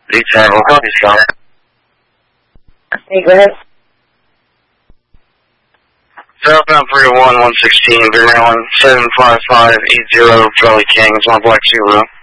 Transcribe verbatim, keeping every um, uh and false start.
eight ten, we'll copy, Scott. Hey, go ahead. Southbound three oh one, one sixteen, Maryland, seven five five eight zero, Charlie King, it's on Black Zero.